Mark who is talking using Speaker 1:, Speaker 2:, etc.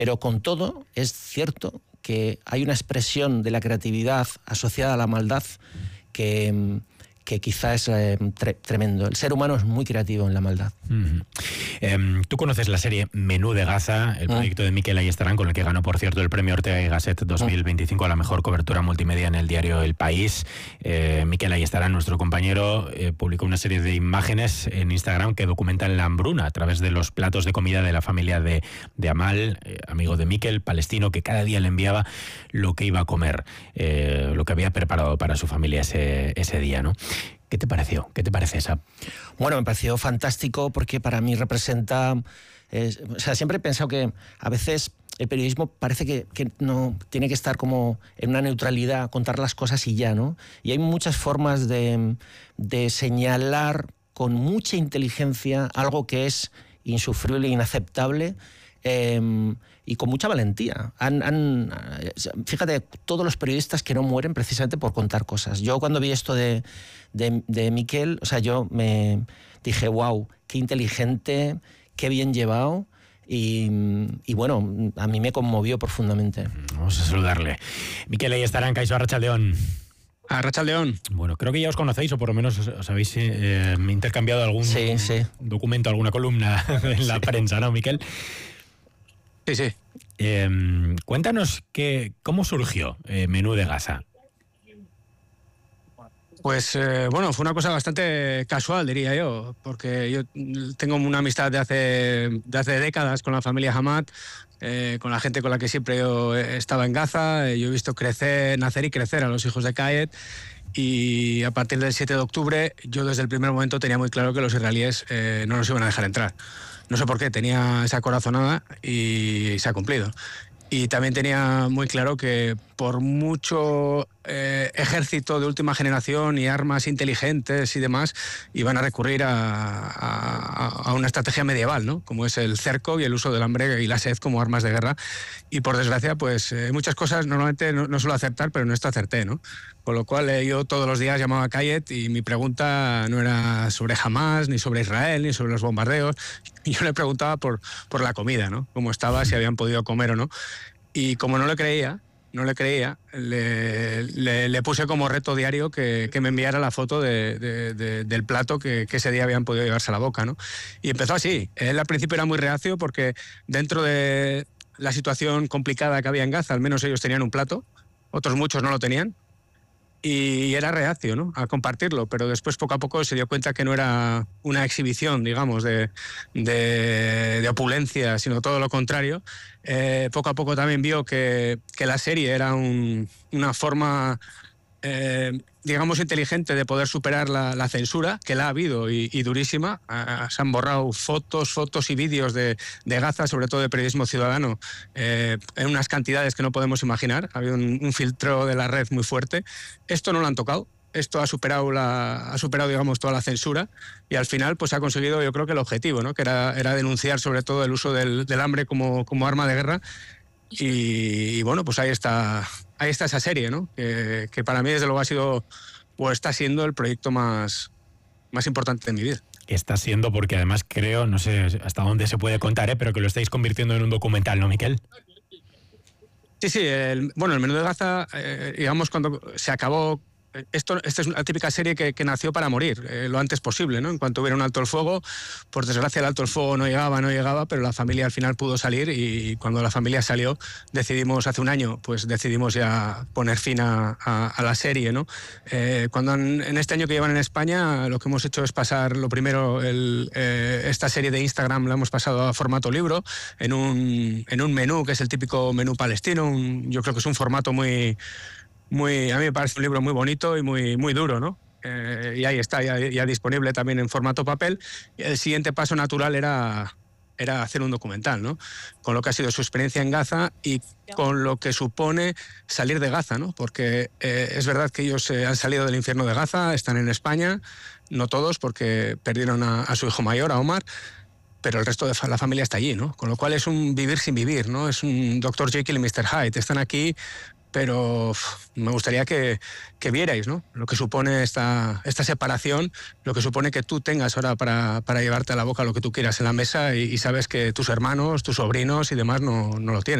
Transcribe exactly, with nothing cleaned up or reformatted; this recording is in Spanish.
Speaker 1: Pero con todo, es cierto que hay una expresión de la creatividad asociada a la maldad que, que quizá es eh, tre tremendo. El ser humano es muy creativo en la maldad.
Speaker 2: Mm-hmm. eh, Tú conoces la serie Menú de Gaza, el proyecto mm. de Mikel Ayestarán, con el que ganó, por cierto, el premio Ortega y Gasset dos mil veinticinco mm. a la mejor cobertura multimedia en el diario El País. Eh, Mikel Ayestarán, nuestro compañero, eh, publicó una serie de imágenes en Instagram que documentan la hambruna a través de los platos de comida de la familia de, de Amal, eh, amigo de Mikel, palestino, que cada día le enviaba lo que iba a comer, eh, lo que había preparado para su familia ese, ese día, ¿no? ¿Qué te pareció? ¿Qué te parece esa?
Speaker 1: Bueno, me pareció fantástico porque para mí representa... Eh, o sea, siempre he pensado que a veces el periodismo parece que, que no tiene que estar como en una neutralidad, contar las cosas y ya, ¿no? Y hay muchas formas de, de señalar con mucha inteligencia algo que es insufrible e inaceptable, eh, y con mucha valentía. Han, han, fíjate, todos los periodistas que no mueren precisamente por contar cosas. Yo cuando vi esto de, de, de Mikel, o sea, yo me dije, wow, qué inteligente, qué bien llevado. Y, y bueno, a mí me conmovió profundamente.
Speaker 2: Vamos a saludarle. Mikel Ayestarán, Kaixo, Arratsaldeon.
Speaker 3: Arratsaldeon.
Speaker 2: Bueno, creo que ya os conocéis, o por lo menos os, os habéis eh, intercambiado algún
Speaker 1: sí, sí.
Speaker 2: documento, alguna columna en la sí. prensa, ¿no, Mikel?
Speaker 3: Sí, sí.
Speaker 2: Eh, cuéntanos que, cómo surgió eh, Menú de Gaza.
Speaker 3: Pues eh, bueno, fue una cosa bastante casual, diría yo, porque yo tengo una amistad de hace, de hace décadas con la familia Hamad, eh, con la gente con la que siempre yo estaba en Gaza. Yo he visto crecer, nacer y crecer a los hijos de Kayet, y a partir del siete de octubre yo desde el primer momento tenía muy claro que los israelíes eh, no nos iban a dejar entrar. No sé por qué, tenía esa corazonada y se ha cumplido. Y también tenía muy claro que por mucho eh, ejército de última generación y armas inteligentes y demás, iban a recurrir a, a, a una estrategia medieval, ¿no? Como es el cerco y el uso del hambre y la sed como armas de guerra. Y por desgracia, pues eh, muchas cosas normalmente no, no suelo acertar, pero en esto acerté, ¿no? Con lo cual eh, yo todos los días llamaba a Kayet y mi pregunta no era sobre Hamas, ni sobre Israel, ni sobre los bombardeos. Yo le preguntaba por, por la comida, ¿no? Cómo estaba, si habían podido comer o no. Y como no le creía, no le creía, le, le, le puse como reto diario que, que me enviara la foto de, de, de, del plato que, que ese día habían podido llevarse a la boca, ¿no? Y empezó así. Él al principio era muy reacio porque dentro de la situación complicada que había en Gaza, al menos ellos tenían un plato, otros muchos no lo tenían. Y era reacio, ¿no?, a compartirlo, pero después poco a poco se dio cuenta que no era una exhibición, digamos, de, de, de opulencia, sino todo lo contrario. Eh, poco a poco también vio que, que la serie era un, una forma, eh, digamos, inteligente de poder superar la, la censura, que la ha habido y, y durísima. Ah, se han borrado fotos, fotos y vídeos de, de Gaza, sobre todo de periodismo ciudadano, eh, en unas cantidades que no podemos imaginar. Ha habido un, un filtro de la red muy fuerte. Esto no lo han tocado. Esto ha superado, la, ha superado, digamos, toda la censura, y al final pues ha conseguido, yo creo, que el objetivo, ¿no?, que era, era denunciar sobre todo el uso del, del hambre como, como arma de guerra. Y, y bueno, pues ahí está, ahí está esa serie, ¿no?, que, que para mí desde luego ha sido, o está siendo, el proyecto más, más importante de mi vida.
Speaker 2: Está siendo, porque además creo, no sé hasta dónde se puede contar, ¿eh?, pero que lo estáis convirtiendo en un documental, ¿no, Mikel?
Speaker 3: Sí, sí. El, bueno, el Menú de Gaza, eh, digamos, cuando se acabó... Esto, esta es una típica serie que, que nació para morir eh, lo antes posible, ¿no? En cuanto hubiera un alto el fuego. Por desgracia el alto el fuego no llegaba, no llegaba, pero la familia al final pudo salir, y cuando la familia salió decidimos, hace un año, pues decidimos ya poner fin a, a, a la serie, ¿no? Eh, cuando en, en este año que llevan en España, lo que hemos hecho es pasar, lo primero, el, eh, esta serie de Instagram la hemos pasado a formato libro, en un, en un menú que es el típico menú palestino. Un, yo creo que es un formato muy... Muy, a mí me parece un libro muy bonito y muy, muy duro, ¿no? Eh, y ahí está, ya, ya disponible también en formato papel. Y el siguiente paso natural era, era hacer un documental, ¿no? Con lo que ha sido su experiencia en Gaza y con lo que supone salir de Gaza, ¿no? Porque eh, es verdad que ellos eh, han salido del infierno de Gaza, están en España, no todos, porque perdieron a, a su hijo mayor, a Omar, pero el resto de la familia está allí, ¿no? Con lo cual es un vivir sin vivir, ¿no? Es un doctor Jekyll y mister Hyde. Están aquí pero uf, me gustaría que, que vierais, ¿no?, lo que supone esta, esta separación, lo que supone que tú tengas ahora para, para llevarte a la boca lo que tú quieras en la mesa y, y sabes que tus hermanos, tus sobrinos y demás no, no lo tienen.